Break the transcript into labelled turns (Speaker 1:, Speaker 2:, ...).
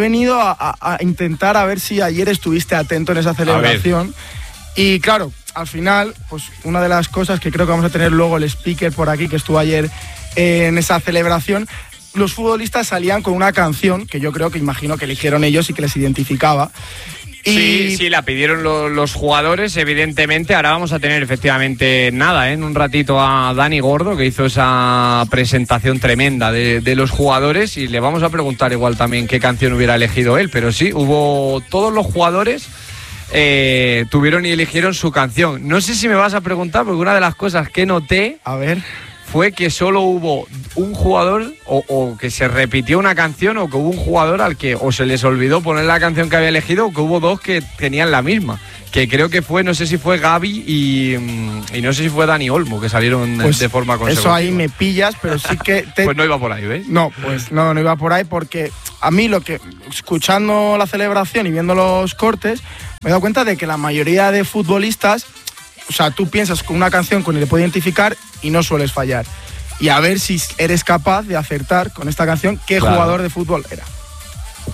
Speaker 1: venido a intentar a ver si ayer estuviste atento en esa celebración. Y claro, al final, pues una de las cosas que creo que vamos a tener luego el speaker por aquí, que estuvo ayer en esa celebración, los futbolistas salían con una canción que yo creo que imagino que eligieron ellos y que les identificaba.
Speaker 2: Sí, la pidieron los jugadores, evidentemente. Ahora vamos a tener efectivamente en un ratito a Dani Gordo, que hizo esa presentación tremenda de los jugadores, y le vamos a preguntar igual también qué canción hubiera elegido él. Pero sí, todos los jugadores tuvieron y eligieron su canción. No sé si me vas a preguntar, porque una de las cosas que noté fue que solo hubo un jugador o que se repitió una canción, o que hubo un jugador al que o se les olvidó poner la canción que había elegido, o que hubo dos que tenían la misma, que creo que fue, no sé si fue Gaby y no sé si fue Dani Olmo, que salieron de forma consecutiva.
Speaker 1: Eso ahí me pillas, pero sí que...
Speaker 2: Pues no iba por ahí, ¿ves?
Speaker 1: No, pues no iba por ahí, porque a mí escuchando la celebración y viendo los cortes, me he dado cuenta de que la mayoría de futbolistas, o sea, tú piensas con una canción con la que te puedo identificar y no sueles fallar. Y a ver si eres capaz de acertar con esta canción qué jugador de fútbol era.